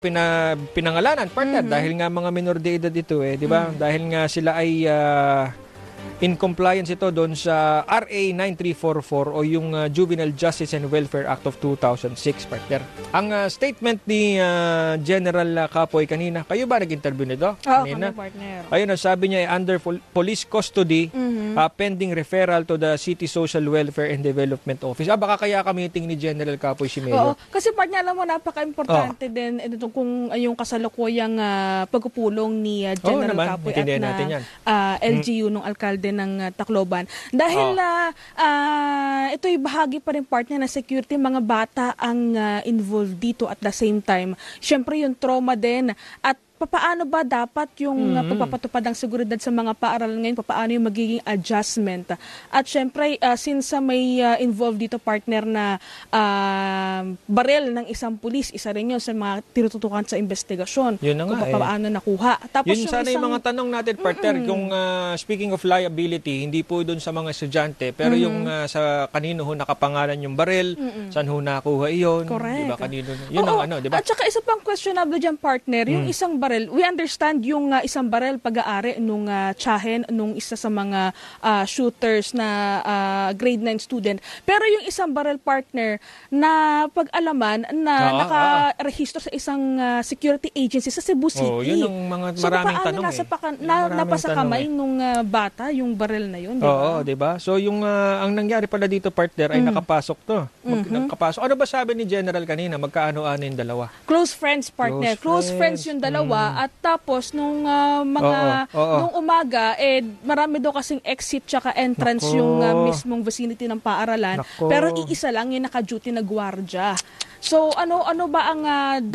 pinangalanan, partner, dahil nga mga minor de edad ito di ba? Dahil nga sila ay in compliance ito doon sa RA 9344 o yung Juvenile Justice and Welfare Act of 2006, partner. Ang statement ni General Capoy kanina, kayo ba nag-interview nito? Kanina? Partner. Ayun, sabi niya ay under police custody, pending referral to the City Social Welfare and Development Office. Baka kaya ka-meeting ni General Capoy si Mayor. Oo, kasi partner, alam mo, napaka-importante din ito kung yung kasalukuyang pagpupulong ni General Capoy at na LGU ng alkalde ng Tacloban. Dahil ito'y bahagi pa rin, partner, na security, mga bata ang involved dito at the same time. Siyempre yung trauma din at paano ba dapat yung pagpapatupad ng seguridad sa mga paaralan ngayon, paano yung magiging adjustment. At syempre, since may involved dito, partner, na barel ng isang pulis, isa rin yun sa mga tinututukan sa investigasyon. Yun na nga, kung paano nakuha. Tapos yun sana yung mga tanong natin, partner, kung speaking of liability, hindi po doon sa mga estudyante, pero yung sa kanino ho nakapangalan yung barel, saan ho nakuha iyon, correct. Diba, kanino, yun ang diba? At saka isa pang questionable dyan, partner, yung isang barel, we understand yung isang barel pag-aari nung tsahen nung isa sa mga shooters na grade 9 student. Pero yung isang barel, partner, na pag-alaman na nakarehistro sa isang security agency sa Cebu City. Yun ang mga maraming tanong. Napasa kamay nung bata yung barel na yun, di Oo, ba? di ba? So yung ang nangyari pala dito, partner, ay nakapasok to. Nakapasok. Ano ba sabi ni General kanina? Magkaano-ano yung dalawa? Close friends, partner. Close friends yung dalawa. At tapos nung nung umaga marami daw kasing exit tsaka entrance yung mismong vicinity ng paaralan. Pero iisa lang yung naka-duty na gwardiya. So ano ba ang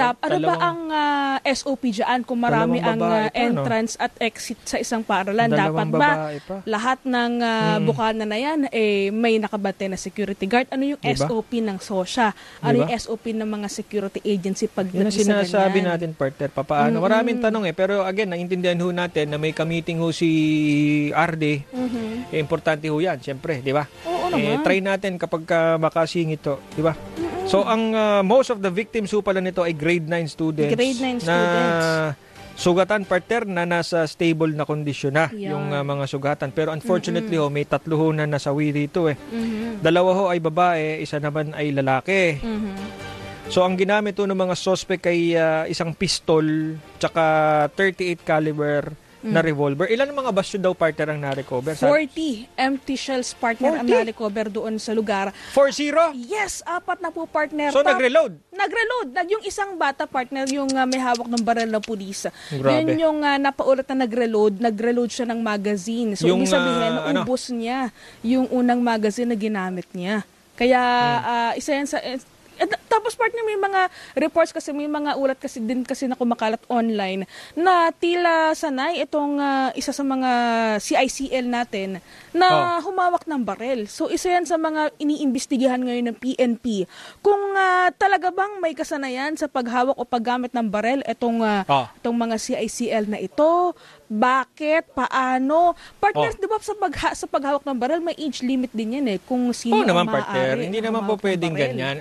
SOP diyan kung marami ang entrance at exit sa isang paaralan? Dapat ba lahat ng bukana na yan may nakabate na security guard? Ano yung SOP ng SOSYA? Ano yung SOP ng mga security agency pagdating sa ganyan? Sinasabi natin, partner, papaano? Maraming tanong pero again, naintindihan ho natin na may ka-meeting ho si RD. Importante ho yan, syempre, di ba? Oo naman. Try natin kapag makasingit to, di ba? So, ang most of the victims ho pala nito ay grade 9 students. Grade 9 students. Na sugatan, partner, na nasa stable na kondisyon na yung mga sugatan. Pero unfortunately may 3 ho na nasawi dito 2 ho ay babae, isa naman ay lalaki. So, ang ginamit ho ng mga suspect ay isang pistol tsaka 38 caliber na revolver. Ilan ang mga basyo daw, partner, ang na-recover? 40 empty shells, partner, ang na-recover doon sa lugar. 40? Yes, 4 na po, partner. So, nag-reload? Nag-reload. Yung isang bata, partner, yung may hawak ng baril ng pulis. Grabe. Yun yung napaulat na nag-reload siya ng magazine. So, ibig sabihin, ubos niya yung unang magazine na ginamit niya. Kaya, isa yan sa... Tapos, partner, may mga reports kasi, may mga ulat kasi din kasi na kumakalat online na tila sanay itong isa sa mga CICL natin na humawak ng barel. So, isa yan sa mga iniimbestigahan ngayon ng PNP. Kung talaga bang may kasanayan sa paghawak o paggamit ng barel itong mga CICL na ito, bakit, paano? Partner, di ba sa paghawak ng barel, may age limit din yan kung sino ang naman, maaari. Partner, hindi naman po pwedeng ganyan.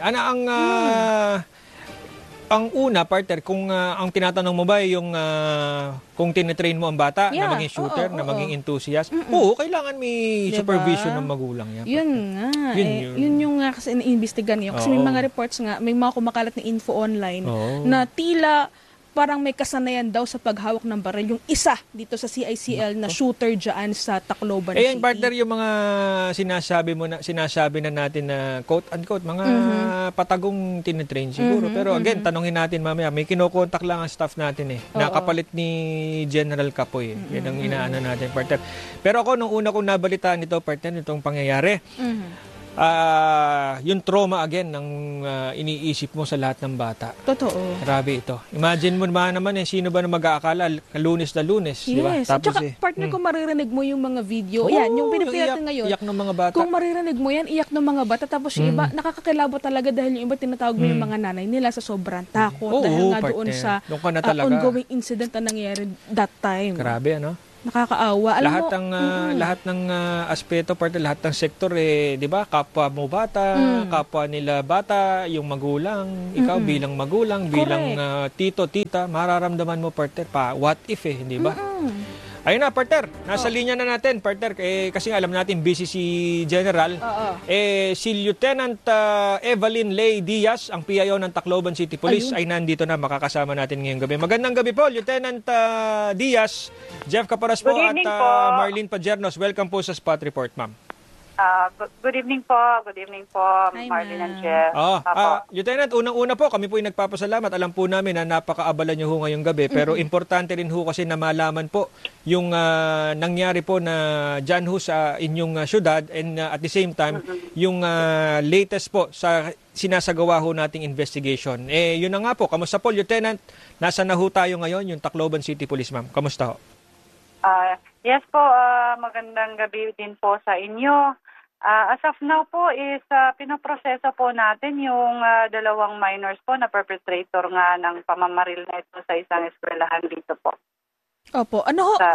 Ang una, partner, kung ang tinatanong mo ba yung kung tinitrain mo ang bata na maging shooter, na maging enthusiast, kailangan may supervision ng magulang yan. Yun nga. Yun yung kasi iniimbestigan ngayon. Kasi may mga reports nga, may mga kumakalat na info online na tila parang may kasanayan daw sa paghawak ng baril yung isa dito sa CICL na shooter dyan sa Tacloban City. Partner, yung mga sinasabi na natin na quote-unquote, mga patagong tinitrain siguro. Pero again, tanongin natin mamaya, may kinokontak lang ang staff natin nakapalit ni General Capoy. Yan ang inaano natin, partner. Pero ako, nung una kong nabalitaan ito, partner, itong pangyayari, yung trauma again ng iniisip mo sa lahat ng bata. Totoo. Grabe ito. Imagine mo naman sino ba na mag-aakala Lunes na Lunes, di ba? Tapos at saka, partner, kung maririnig mo yung mga video, yung pinipili natin ngayon. Iyak ng mga bata. Kung maririnig mo yan, iyak ng mga bata. Tapos yung iba, nakakakilabo talaga dahil yung iba tinatawag mo yung mga nanay nila sa sobrang takot. Dahil nga doon sa ongoing incident na nangyayari that time. Grabe, ano? Nakakaawa. Alam Lahat mo, ng lahat ng aspeto, parte lahat ng sektor 'di ba? Kapwa mo bata, kapwa nila bata, yung magulang, ikaw bilang magulang, bilang tito, tita, mararamdaman mo partner pa what if hindi ba? Ayun na, partner. Nasa linya na natin, partner. Kasi alam natin, busy si General. Si Lieutenant Evelyn Ley Diaz, ang PIO ng Tacloban City Police, ay nandito na. Makakasama natin ngayong gabi. Magandang gabi po, Lieutenant Diaz. Jeff Caparas po at Marlene Pajernos. Welcome po sa Spot Report, ma'am. Good evening po. Good evening po, Marlene and Jeff. Lieutenant, unang-una po, kami po ay nagpapasalamat. Alam po namin na napakaabala niyo ho ngayong gabi. Pero importante rin ho kasi na malaman po yung nangyari po na dyan ho sa inyong syudad and at the same time, yung latest po sa sinasagawa ho nating investigation. Yun na nga po. Kamusta po, Lieutenant? Nasa na ho tayo ngayon, yung Tacloban City Police, ma'am. Kamusta ho? Yes po, magandang gabi din po sa inyo. As of now po is pinoproseso po natin yung dalawang minors po na perpetrator nga ng pamamaril na ito sa isang eskwelahan dito po. Opo. Ano ho?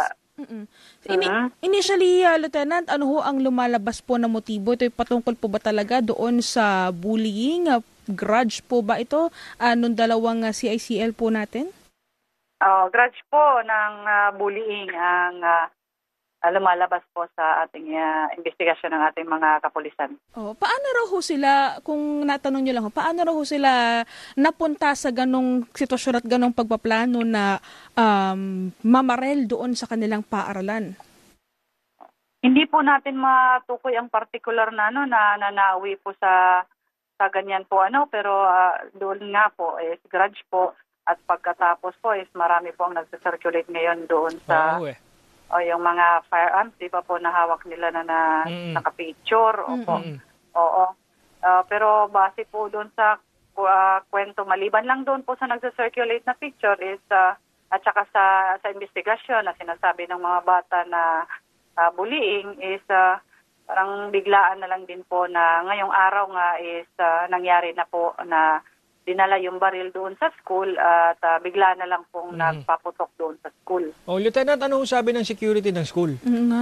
Initially, Lieutenant, ano ho ang lumalabas po na motibo? Ito patungkol po ba talaga doon sa bullying? Grudge po ba ito? Nung dalawang CICL po natin? Grudge po ng bullying ang lumalabas po sa ating investigasyon ng ating mga kapulisan. Paano raw ho sila, kung natanong nyo lang, paano raw ho sila napunta sa ganong sitwasyon at ganong pagpaplano na mamarel doon sa kanilang paaralan? Hindi po natin matukoy ang particular na nanawi po sa ganyan po pero doon nga po is grudge po at pagkatapos po is marami po ang nagsa-circulate ngayon doon sa yung mga firearms, di ba po nahawak nila na nakapicture. Oo. Pero base po doon sa kwento, maliban lang doon po sa nagsa-circulate na picture is at saka sa investigasyon na sinasabi ng mga bata na bullying is parang biglaan na lang din po na ngayong araw nga is nangyari na po na dinala yung baril doon sa school at bigla na lang pong nagpaputok doon sa school. Lieutenant, ano sabi ng security ng school?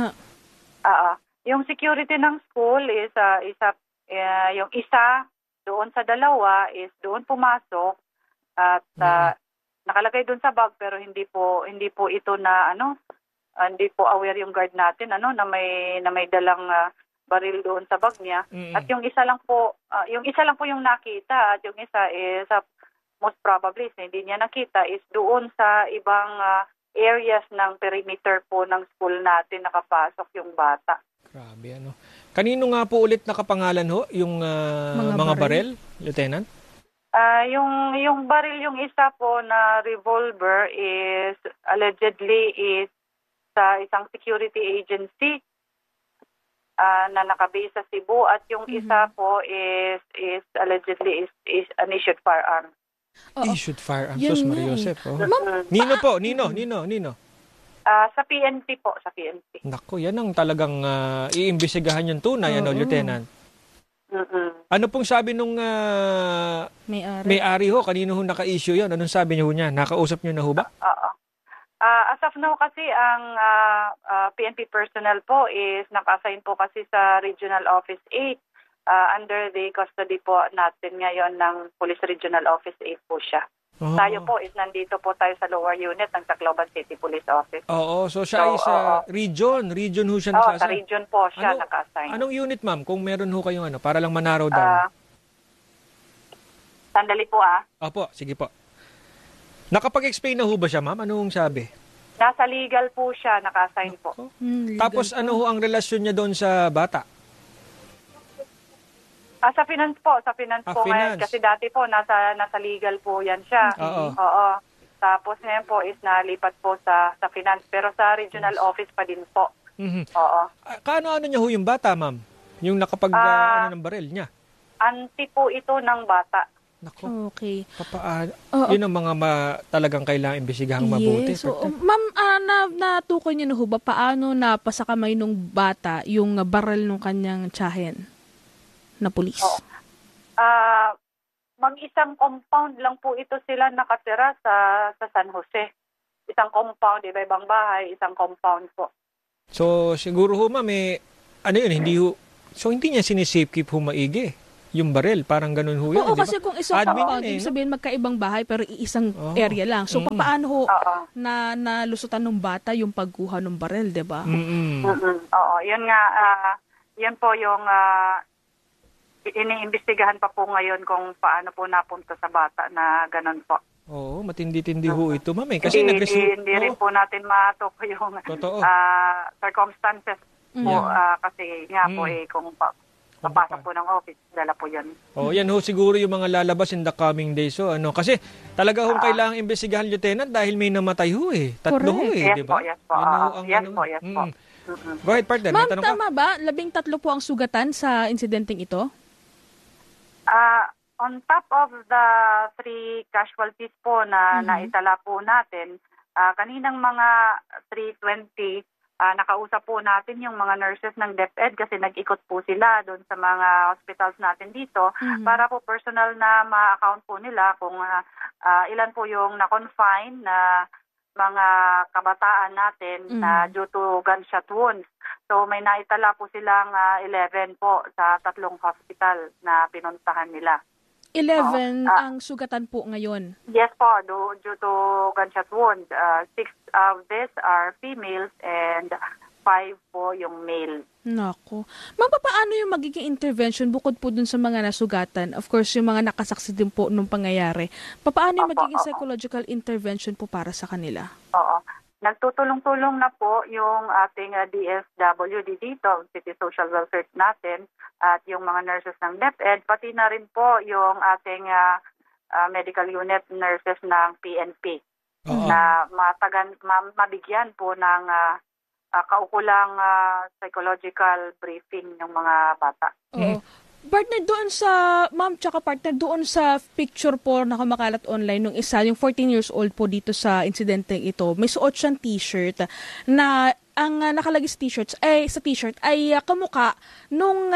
Yung security ng school is yung isa doon sa dalawa is doon pumasok at nakalagay doon sa bag pero hindi po ito na hindi po aware yung guard natin na may dalang baril doon sa bag niya. At yung isa lang po yung nakita at yung isa is most probably hindi niya nakita is doon sa ibang areas ng perimeter po ng school natin nakapasok yung bata. Grabe Kanino nga po ulit nakapangalan ho yung mga baril, Lieutenant? Yung baril yung isa po na revolver is allegedly is sa isang security agency na nakabase sa Cebu at yung isa po is allegedly is an issued firearm. Issued firearm. Sus Maria Joseph. Nino po? Nino? Sa PNP po, sa PNP. Naku, yan ang talagang iimbestigahan yung tunay, Lieutenant. Ano pong sabi nung may-ari ho? Kanino ho naka-issue yun? Anong sabi niyo niya? Nakausap niyo na ho ba? As of now kasi ang PNP personnel po is naka-assign po kasi sa Regional Office 8 under the custody po natin ngayon ng Police Regional Office 8 po siya. Tayo po is nandito po tayo sa lower unit ng Tacloban City Police Office. So siya ay sa region ho siya naka-assign? Sa region po siya naka-assign. Anong unit, ma'am? Kung meron ho kayong para lang manarrow down. Sandali po Opo, sige po. Nakapag-explain na ho ba siya, ma'am? Anong sabi? Nasa legal po siya, naka-assign po. Tapos ano ho ang relasyon niya doon sa bata? Sa finance po. Sa finance po ngayon. Kasi dati po, nasa legal po yan siya. Oo. Tapos ngayon po is nalipat po sa finance. Pero sa regional office pa din po. Oo. Kaano niya ho yung bata, ma'am? Yung nakapag ng baril niya? Auntie po ito ng bata. Nako. Okay. Yun ang mga talagang kailangang imbestigahang mabuti. So, ma'am, natukoy niyo na ho ba paano napasakamay nung bata yung baril nung kanyang tiyahin na pulis? Mag-isang compound lang po ito sila nakatira sa San Jose. isang compound, iba-ibang bahay, isang compound po. So, siguro ho, ma'am, hindi niya sinisave keep ho maigi yung baril. Parang ganun ho yan. Oo, kasi kung isang compound, ibig sabihin magkaibang bahay pero iisang area lang. So, paano ho na nalusutan ng bata yung pagkuha ng baril, di ba? Oo, yun nga, yan po yung iniimbestigahan pa po ngayon kung paano po napunta sa bata na ganun po. Oo, matindi-tindi ho ito, ma'am. Kasi hindi rin po natin matukoy yung circumstances po, kasi nga po kung papasok po ng office, dala po yun. Yan ho siguro yung mga lalabas in the coming days. So, kasi talaga ho kailangang imbestigahan, Lieutenant, dahil may namatay ho eh. 3 ho eh, di ba? Yes po. Yes po. Go ahead, partner. Ma'am, tama ba? 13 po ang sugatan sa insidenteng ito? On top of the 3 casualties po na naitala po natin, kaninang mga 3:20, nakausap po natin yung mga nurses ng DepEd kasi nag-ikot po sila doon sa mga hospitals natin dito para po personal na ma-account po nila kung ilan po yung na-confine na mga kabataan natin na due to gunshot wounds. So may naitala po silang 11 po sa 3 hospital na pinuntahan nila. 11 ang sugatan po ngayon? Yes po, due to gunshot wounds. 6 of these are females and 5 po yung male. Nako. Ma'am, paano yung magiging intervention bukod po dun sa mga nasugatan? Of course, yung mga nakasaksi din po nung pangyayari. Paano yung magiging psychological intervention po para sa kanila? Oo. Nagtutulong-tulong na po yung ating DSWD dito, City Social Welfare natin, at yung mga nurses ng DepEd, pati na rin po yung ating medical unit nurses ng PNP na mabigyan po ng kaukulang psychological briefing ng mga bata. Oo. Partner, doon sa, ma'am, tsaka partner, doon sa picture po na kumakalat online nung isa, yung 14 years old po dito sa insidente ito, may suot siyang t-shirt na ang nakalagay sa t-shirt ay kamuka nung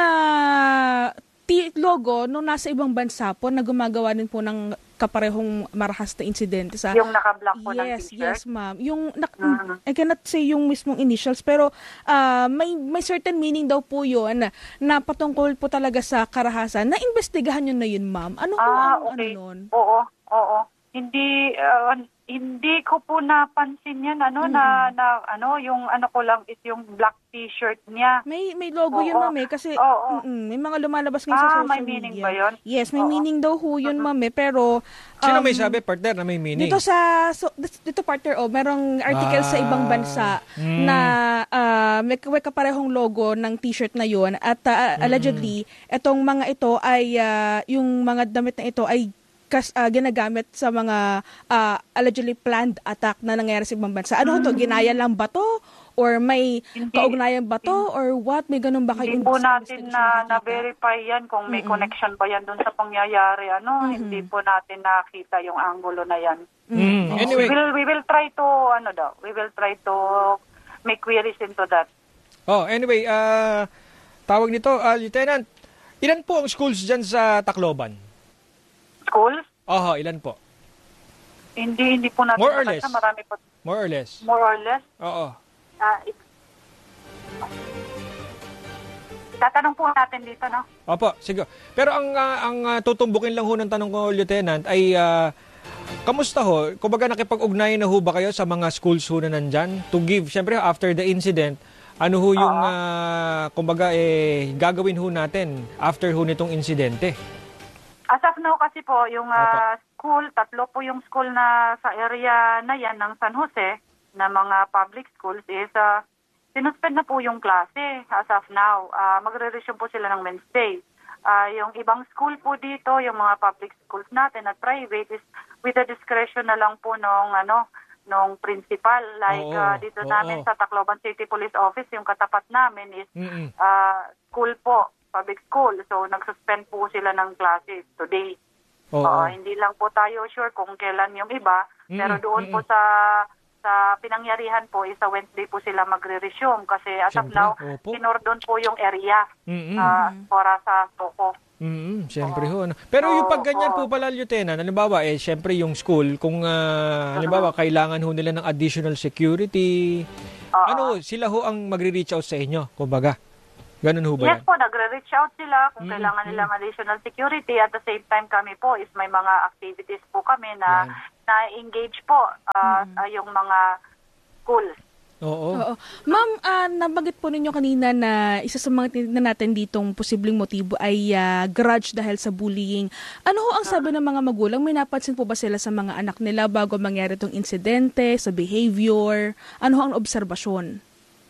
logo nung nasa ibang bansa po na gumagawa din po ng kaparehong marahas na insidente sa yung naka-black po ng t-shirt. Yes, ma'am. Yung I cannot say yung mismong initials pero may certain meaning daw po 'yon na patungkol po talaga sa karahasan. Na-investigahan niyo na 'yun, ma'am. Ano po ang okay. ano nun? Oo. Hindi ko po napansin yan na yung ko lang is yung black t-shirt niya. May logo yun, ma'am, kasi may mga lumalabas ngayon sa social may meaning media. Ba yun? Yes, may meaning daw ho yun, ma'am, pero sino may sabi, partner, na may meaning? Dito partner, merong article sa ibang bansa na may kaparehong logo ng t-shirt na yun at allegedly itong mga ito ay yung mga damit na ito ay ginagamit sa mga allegedly planned attack na nangyayari sa ibang bansa. Ano to? Ginaya lang ba to? Or may kaugnayan ba to? Or what? May ganun ba kayo? Hindi po natin na-verify yan kung may connection ba yan doon sa pangyayari. Hindi po natin nakita yung angulo na yan. Anyway, we will try to make queries into that. Anyway, tawag nito, Lieutenant, ilan po ang schools dyan sa Tacloban? Schools? Ilan po? Hindi po natin. More or less? Marami po. More or less? More or less? Oo. Tatanong po natin dito, no? Opo, sige. Pero ang tutumbukin lang ho ng tanong ko, Lieutenant, ay kamusta ho? Kumbaga nakipag-ugnayan na ho ba kayo sa mga schools ho na nandyan? To give, syempre after the incident, ano ho yung kumbaga gagawin ho natin after ho nitong insidente? As of now kasi po, yung school, 3 po yung school na sa area na yan ng San Jose, na mga public schools is sinuspend na po yung klase as of now. Magre-resume po sila ng Wednesday. Yung ibang school po dito, yung mga public schools natin at private is with the discretion na lang po nung principal. Like dito namin sa Tacloban City Police Office, yung katapat namin is school po. Public school. So, nag-suspend po sila ng classes today. Hindi lang po tayo sure kung kailan yung iba. Pero doon po sa pinangyarihan po, sa Wednesday po sila magre-resume. Kasi as of now, kinordon po yung area para sa Toko. Siyempre ho. Ano. Pero yung pag ganyan po pala, Lieutenant, halimbawa, siyempre yung school, kung halimbawa, kailangan ho nila ng additional security, sila ho ang magre-reach out sa inyo, kumbaga. Ganun ho ba yan? Yes po, nagre-reach out sila kung kailangan nilang additional security. At the same time kami po is may mga activities po kami na na-engage po yung mga schools. Oo. Ma'am, nabanggit po ninyo kanina na isa sa mga tinitingnan natin ditong posibleng motibo ay grudge dahil sa bullying. Ano ho ang sabi ng mga magulang? May napansin po ba sila sa mga anak nila bago mangyari itong insidente, sa behavior? Ano ho ang obserbasyon?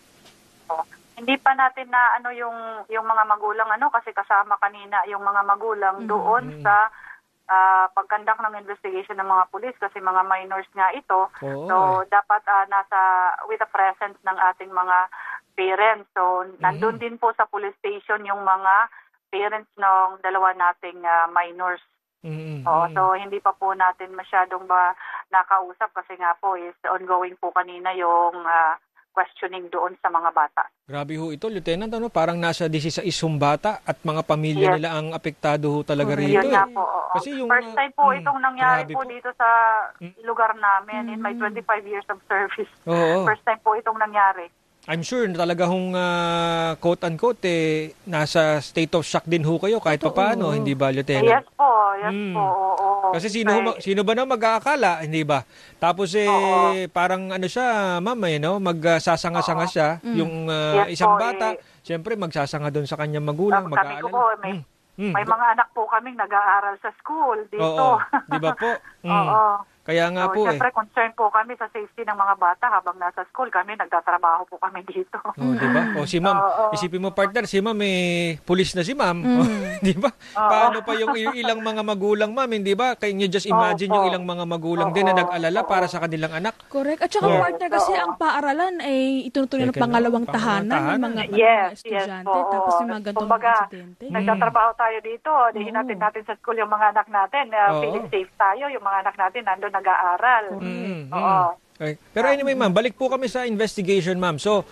Hindi pa natin na yung mga magulang kasi kasama kanina yung mga magulang doon sa pagkandak ng investigation ng mga pulis kasi mga minors nga ito. So dapat with the presence ng ating mga parents. So nandun din po sa police station yung mga parents ng dalawa nating minors. So hindi pa po natin masyadong nakausap kasi nga po is ongoing po kanina yung questioning doon sa mga bata. Grabe ho ito, Lieutenant. Parang nasa 16 bata at mga pamilya nila ang apektado ho talaga rito. Yun nga po. Kasi yung, first time po itong nangyari po dito sa lugar namin in my 25 years of service. First time po itong nangyari. I'm sure na talaga hong quote-unquote nasa state of shock din ho kayo kahit papaano, hindi ba, Lieutenant? Yes po. Kasi sino ba na mag-aakala, hindi ba? Tapos parang siya, ma'am, magsasanga-sanga siya, yung isang bata, siyempre magsasanga doon sa kanyang magulang, mag-aalala. May mga anak po kaming nag-aaral sa school dito. Di ba po? Kaya nga po siyempre, concern po kami sa safety ng mga bata habang nasa school kami, nagtatrabaho po kami dito. Di ba? Si ma'am, isipin mo partner, si ma'am pulis na si ma'am. Di ba? Paano pa yung ilang mga magulang, ma'am, hindi ba? Can you just imagine yung ilang mga magulang din na nag-alala para sa kanilang anak? Correct. At saka partner kasi ang paaralan ay itutuloy ng pangalawang tahanan ng mga estudyante. Tapos yung mga gantong insidente. Nagtatrabaho tayo dito, hinatid natin sa school yung mga anak natin, feeling safe tayo, yung mga anak natin nandun nag-aaral. Okay. Pero anyway, ma'am, balik po kami sa investigation, ma'am. So,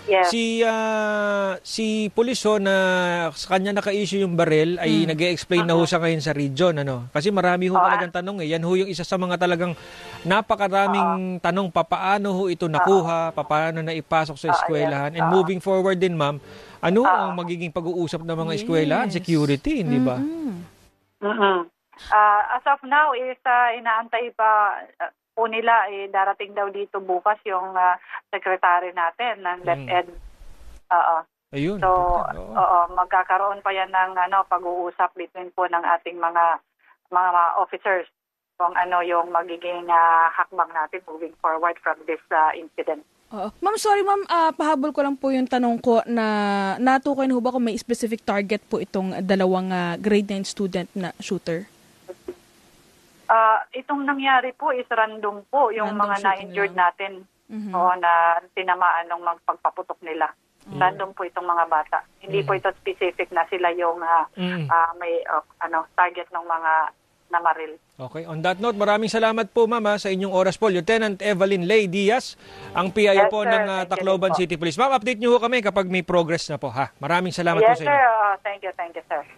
si police na sa kanya naka-issue yung baril ay nag-e-explain na ho sa ngayon sa region, Kasi marami ho talagang tanong Yan ho yung isa sa mga talagang napakaraming tanong, paano ho ito nakuha, paano na ipasok sa eskwelahan. And moving forward din, ma'am, ano ang magiging pag-uusap ng mga eskwelahan? Security, hindi ba? As of now is inaantay pa po nila darating daw dito bukas yung secretary natin ng DepEd. Ayun. So magkakaroon pa yan ng pag-uusap between po ng ating mga officers kung yung magiging hakbang natin moving forward from this incident. Ma'am, sorry ma'am, pahabol ko lang po yung tanong ko na natukoy na ho ba kung may specific target po itong dalawang grade 9 student na shooter? Itong nangyari po is random po yung mga na-injured natin na tinamaan ng pagpaputok nila. Random po itong mga bata. Hindi po ito specific na sila yung may target ng mga namaril. Okay. On that note, maraming salamat po ma'am sa inyong oras po. Lieutenant Evelyn Lay Diaz, ang PIO po ng Tacloban City Police. Ma'am, update niyo ho kami kapag may progress na po. Maraming salamat po sa inyo. Yes, sir. Thank you, sir.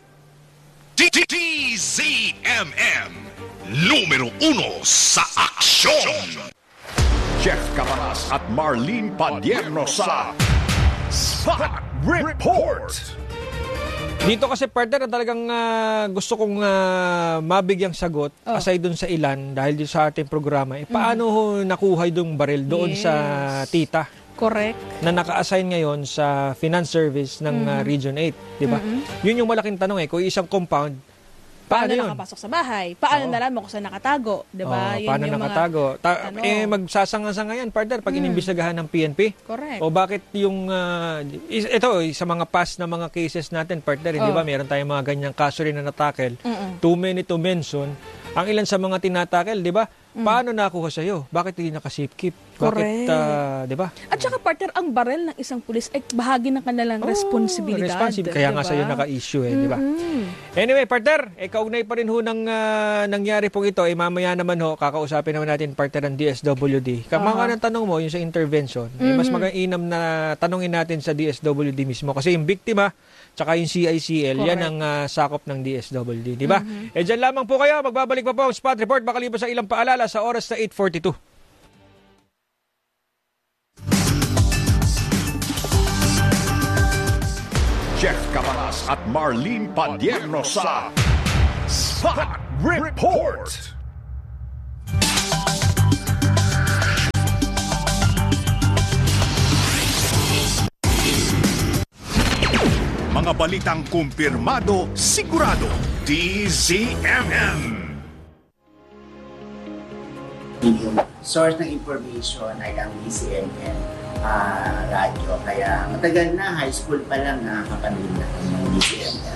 DZMM Numero 1 sa aksyon. Jeff Cabanas at Marlene Padierno sa Spot Report. Dito kasi partner talagang gusto kong mabigyang sagot aside dun sa ilan dahil dito sa ating programa. Paano ho nakuha yung baril doon sa tita? Correct. Na naka-assign ngayon sa finance service ng Region 8, di ba? Yun yung malaking tanong kung isang compound, paano nakapasok sa bahay? Paano nalaman kung saan nakatago? Di ba? Paano nakatago? Magsasanga-sanga yan, partner, pag inimbisagahan ng PNP. Correct. O bakit yung, ito, sa mga past na mga cases natin, partner, di ba? Meron tayong mga ganyang kaso rin na natakel. Too many to mention. Ang ilan sa mga tinatakel, di ba? Paano nakuha sa'yo? Bakit hindi naka-safekeep? Bakit, di ba? At saka partner, ang barel ng isang pulis ay bahagi ng kanilang responsibilidad. Kaya nga sa'yo naka-issue di ba? Anyway, partner, kaugnay pa rin ho ng nangyari pong ito. Mamaya naman ho, kakausapin naman natin partner ng DSWD. Mga ng tanong mo, yung sa intervention, mas mag-ainam na tanongin natin sa DSWD mismo. Kasi yung biktima, tsaka yung CICL, yan ang sakop ng DSWD, di ba? Dyan lamang po kayo, magbabalik pa po ang Spot Report, makalipas sa ilang paalala sa oras na 8:42. Jeff Cabanas at Marlene Padierno sa Spot Report. Mga balitang kumpirmado, sigurado, DZMM. Yung source ng information ay ang DZMM radyo. Kaya matagal na, high school pa lang nakakapanood na ng DZMM.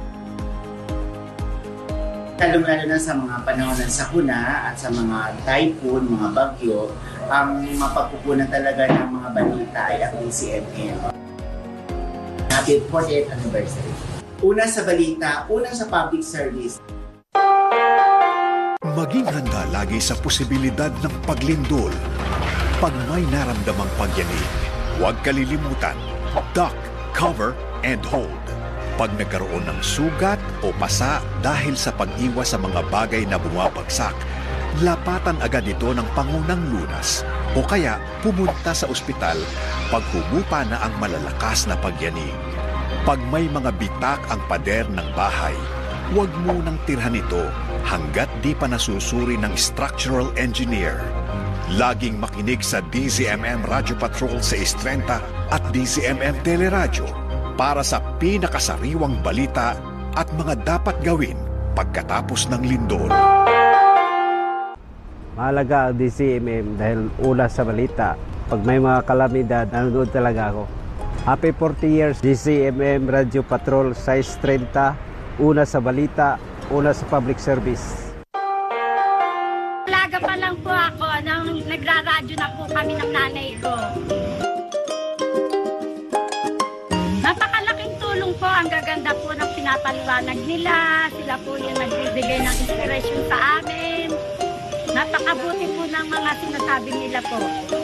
Lalo-lalo na sa mga panahon ng sakuna at sa mga typhoon, mga bagyo, ang mapagkukunan talaga ng mga balita ay ang DZMM. Happy 48th anniversary. Una sa balita, una sa public service. Maging handa lagi sa posibilidad ng paglindol. Pag may naramdamang pagyanig, huwag kalilimutan, duck, cover, and hold. Pag nagkaroon ng sugat o pasa dahil sa pag-iwas sa mga bagay na bumabagsak, lapatan agad ito ng pangunang lunas o kaya pumunta sa ospital pag humupa na ang malalakas na pagyanig. Pag may mga bitak ang pader ng bahay, huwag munang tirhan ito hanggat di pa nasusuri ng structural engineer. Laging makinig sa DZMM Radio Patrol sa 6:30 at DZMM Teleradyo para sa pinakasariwang balita at mga dapat gawin pagkatapos ng lindol. Mahalaga ang DZMM dahil una sa balita. Pag may mga kalamidad, nanonood talaga ako. Happy 40 years DZMM Radio Patrol 6:30, una sa balita, una sa public service. Alaga pa lang po ako nang nagraradyo na po kami ng nanay ko. Napakalaking tulong po, ang gaganda po ng pinapaliwanag nila. Sila po yung nagbibigay ng inspirasyon sa amin. Napakabuti po ng mga sinasabi nila po.